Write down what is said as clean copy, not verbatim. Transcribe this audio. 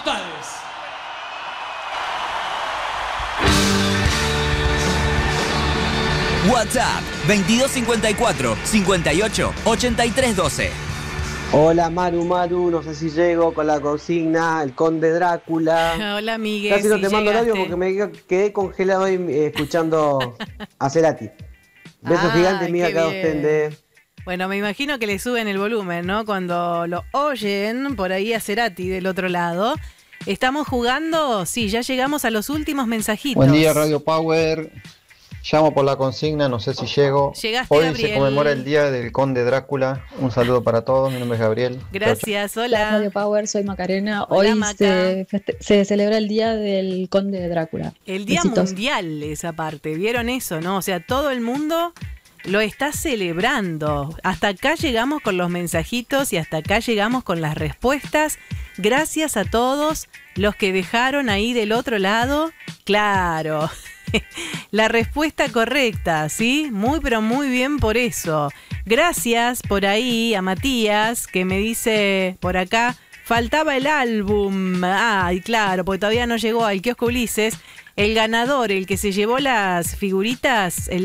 ustedes. WhatsApp 2254 58 83 12. Hola Maru, no sé si llego con la consigna, el Conde Drácula. Hola, Miguel. Casi no sí te mando el audio llegaste. porque me quedé congelado ahí escuchando a Cerati. Besos gigantes, Qué amiga, cada bien. usted. Bueno, me imagino que le suben el volumen, ¿no? Cuando lo oyen por ahí a Cerati del otro lado. ¿Estamos jugando? Sí, ya llegamos a los últimos mensajitos. Buen día, Radio Power. Llamo por la consigna, no sé si llego. Llegaste, Hoy Gabriel. se conmemora el Día del Conde Drácula. Un saludo para todos, mi nombre es Gabriel. Gracias, Hola hola. Radio Power, soy Macarena. Hola, Hoy Maca. se celebra el Día del Conde de Drácula. El Día Besitos. Mundial, esa parte. ¿Vieron eso, no? O sea, todo el mundo lo está celebrando. Hasta acá llegamos con los mensajitos y hasta acá llegamos con las respuestas. Gracias a todos los que dejaron ahí del otro lado. Claro. La respuesta correcta, ¿sí? Muy, pero muy bien por eso. Gracias por ahí a Matías, que me dice por acá, faltaba el álbum. Ay, claro, porque todavía no llegó al kiosco Ulises. El ganador, el que se llevó las figuritas,